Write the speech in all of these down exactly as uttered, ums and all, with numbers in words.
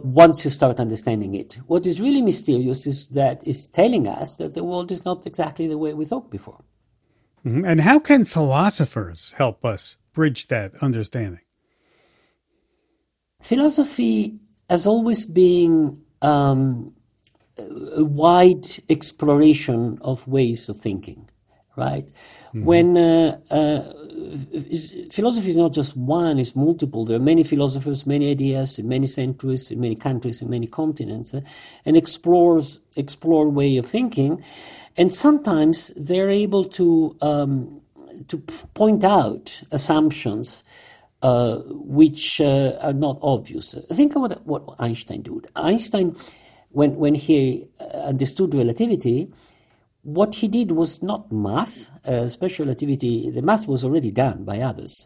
once you start understanding it. What is really mysterious is that it's telling us that the world is not exactly the way we thought before. Mm-hmm. And how can philosophers help us bridge that understanding? Philosophy has always been um, a wide exploration of ways of thinking, right? Mm-hmm. When uh, uh, philosophy is not just one, it's multiple. There are many philosophers, many ideas, in many centuries, in many countries, in many continents, uh, and explores explore way of thinking. And sometimes they're able to um, to point out assumptions uh, which uh, are not obvious. Think about what Einstein did. Einstein, when when he understood relativity, what he did was not math, uh, special relativity. The math was already done by others.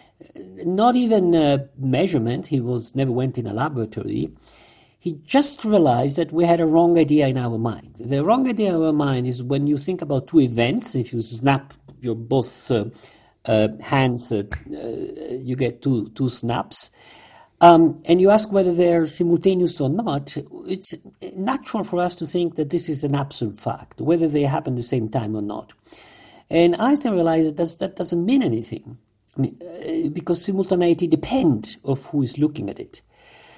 Not even uh, measurement. He was never went in a laboratory. He just realized that we had a wrong idea in our mind. The wrong idea in our mind is when you think about two events. If you snap your both uh, uh, hands, uh, uh, you get two two snaps. Um, and you ask whether they're simultaneous or not, it's natural for us to think that this is an absolute fact, whether they happen at the same time or not. And Einstein realized that that's, that doesn't mean anything. I mean, uh, because simultaneity depends on who is looking at it.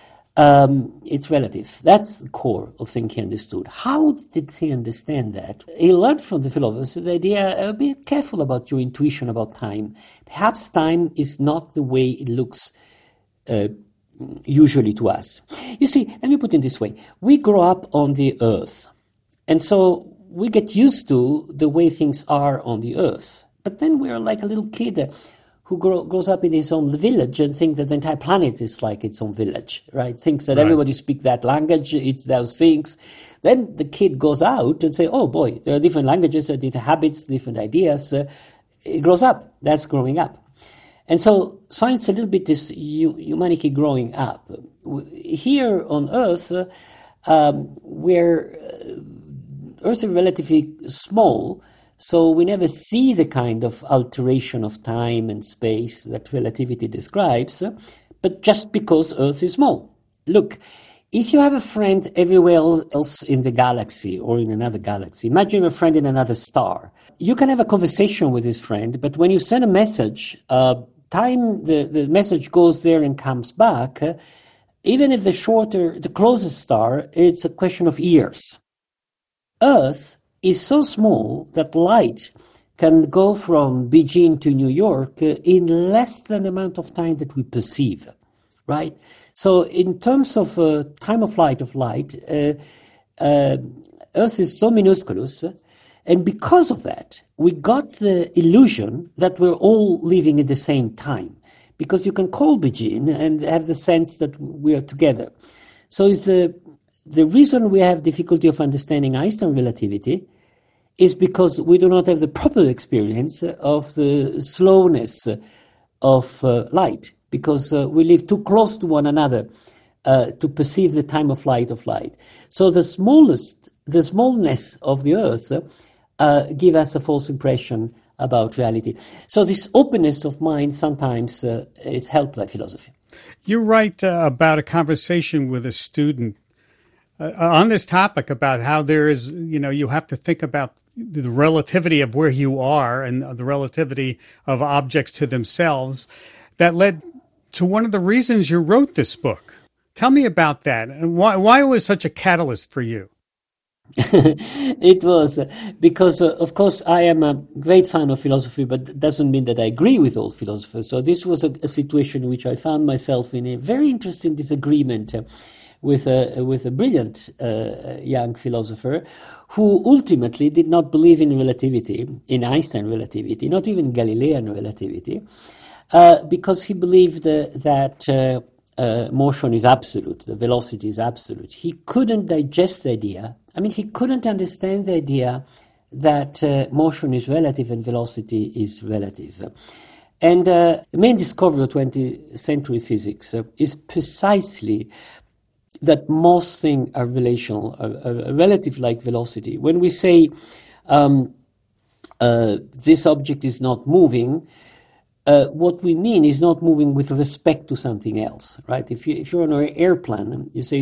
Um, it's relative. That's the core of thing he understood. How did he understand that? He learned from the philosophers the idea, uh, be careful about your intuition about time. Perhaps time is not the way it looks uh, usually to us. You see, let me put it this way. We grow up on the earth, and so we get used to the way things are on the earth. But then we're like a little kid who grow, grows up in his own village and thinks that the entire planet is like its own village, right? Thinks that right. Everybody speaks that language, it's those things. Then the kid goes out and say, oh boy, there are different languages, there are different habits, different ideas. Uh, it grows up. That's growing up. And so science a little bit is humanity growing up. Here on Earth, uh, um, where Earth is relatively small, so we never see the kind of alteration of time and space that relativity describes, uh, but just because Earth is small. Look, if you have a friend everywhere else in the galaxy or in another galaxy, imagine a friend in another star. You can have a conversation with this friend, but when you send a message, uh, time the, the message goes there and comes back. Uh, even if the shorter, the closest star, it's a question of years. Earth is so small that light can go from Beijing to New York uh, in less than the amount of time that we perceive, right? So in terms of uh, time of flight of light, uh, uh, Earth is so minusculous, uh, and because of that, we got the illusion that we're all living at the same time, because you can call Beijing and have the sense that we are together. So it's the, the reason we have difficulty of understanding Einstein relativity is because we do not have the proper experience of the slowness of uh, light, because uh, we live too close to one another uh, to perceive the time of flight of light. So the smallest, the smallness of the Earth uh, give us a false impression about reality. So this openness of mind sometimes uh, is helped by philosophy. You write uh, about a conversation with a student uh, on this topic about how there is, you know, you have to think about the relativity of where you are and the relativity of objects to themselves. That led to one of the reasons you wrote this book. Tell me about that and why, why it was such a catalyst for you. It was because, uh, of course, I am a great fan of philosophy, but that doesn't mean that I agree with all philosophers. So this was a, a situation in which I found myself in a very interesting disagreement uh, with a with a brilliant uh, young philosopher who ultimately did not believe in relativity, in Einstein relativity, not even Galilean relativity, uh, because he believed uh, that uh, uh, motion is absolute, the velocity is absolute. He couldn't digest the idea. I mean, he couldn't understand the idea that uh, motion is relative and velocity is relative. And uh, the main discovery of twentieth century physics uh, is precisely that most things are relational, are, are relative like velocity. When we say um, uh, this object is not moving, uh, what we mean is not moving with respect to something else, right? If, you, if you're on an airplane, you say